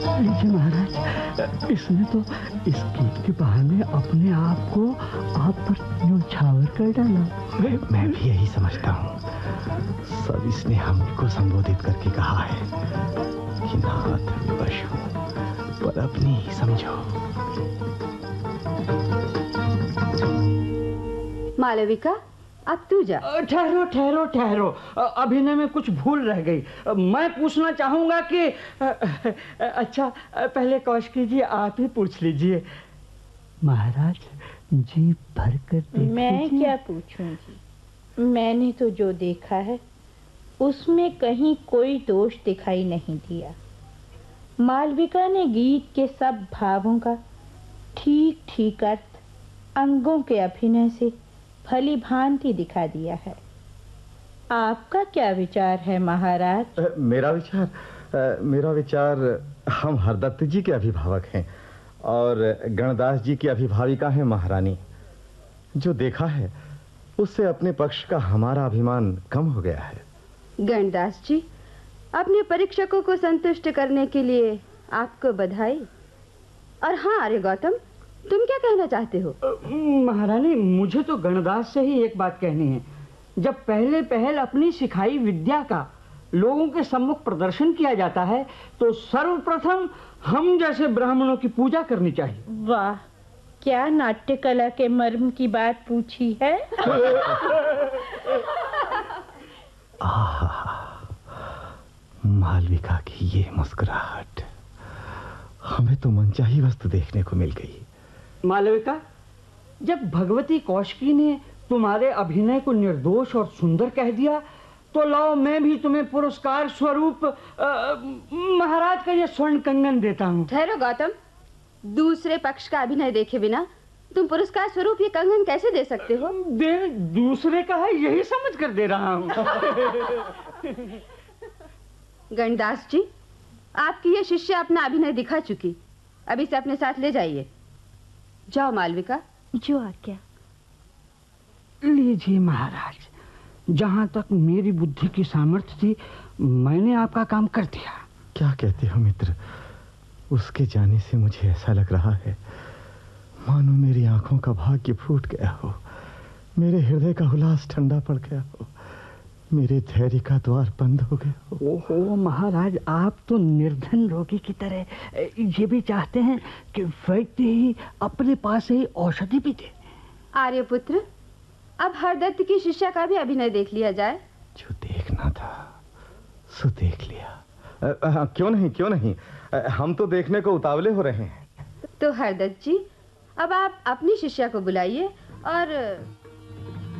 लीजिए महाराज, इसने तो इस गीत के बहाने अपने आप को आप पर न्योछावर कर डाला। मैं भी यही समझता हूँ। सब इसने हमको संबोधित करके कहा है कि नाथ विवश हूँ, पर अपनी ही समझो। मालविका, अब तू जा। ठहरो ठहरो ठहरो, अभिनय में कुछ भूल रह गई। मैं पूछना चाहूंगा कि अच्छा पहले कौशिकी जी आप ही पूछ लीजिए। महाराज जी भर कर देख मैं क्या पूछूं जी, मैंने तो जो देखा है उसमें कहीं कोई दोष दिखाई नहीं दिया। मालविका ने गीत के सब भावों का ठीक ठीक अर्थ अंगों के अभिनय से भली भांति दिखा दिया है। आपका क्या विचार है महाराज? मेरा विचार हम हरदत्त जी के अभिभावक हैं और गणदास जी की अभिभाविका है महारानी। जो देखा है उससे अपने पक्ष का हमारा अभिमान कम हो गया है। गणदास जी, अपने परीक्षकों को संतुष्ट करने के लिए आपको बधाई। और हाँ अरे गौतम, तुम क्या कहना चाहते हो? महारानी, मुझे तो गणदास से ही एक बात कहनी है। जब पहले पहल अपनी सिखाई विद्या का लोगों के सम्मुख प्रदर्शन किया जाता है तो सर्वप्रथम हम जैसे ब्राह्मणों की पूजा करनी चाहिए। वाह, क्या नाट्य कला के मर्म की बात पूछी है। मालविका की ये मुस्कुराहट, हमें तो मनचाही वस्तु देखने को मिल गई। मालविका, जब भगवती कौशिकी ने तुम्हारे अभिनय को निर्दोष और सुंदर कह दिया तो लाओ मैं भी तुम्हें पुरस्कार स्वरूप महाराज का ये स्वर्ण कंगन देता हूँ। ठहरो गौतम, दूसरे पक्ष का अभिनय देखे बिना तुम पुरस्कार स्वरूप ये कंगन कैसे दे सकते हो? दूसरे का है यही समझ कर दे रहा हूँ। गणदास जी, आपकी ये शिष्य अपना अभिनय दिखा चुकी, अब इसे अपने साथ ले जाइए। जाओ मालविका। जो आज्ञा। लीजिए महाराज, जहां तक मेरी बुद्धि की सामर्थ्य थी मैंने आपका काम कर दिया। क्या कहते हो मित्र? उसके जाने से मुझे ऐसा लग रहा है मानो मेरी आंखों का भाग्य फूट गया हो, मेरे हृदय का उल्लास ठंडा पड़ गया हो, मेरे धैर्य का द्वार बंद हो गया हो। ओहो महाराज, आप तो निर्धन रोगी की तरह ये भी चाहते हैं कि वैद्य ही अपने पास ही औषधि भी दे। आर्यपुत्र, अब हरदत्त की शिष्या का भी अभिनय देख लिया जाए। जो देखना था सो देख लिया। क्यों नहीं, हम तो देखने को उतावले हो रहे हैं। तो हरदत्त जी, अब आप अपनी शिष्या को बुलाइए और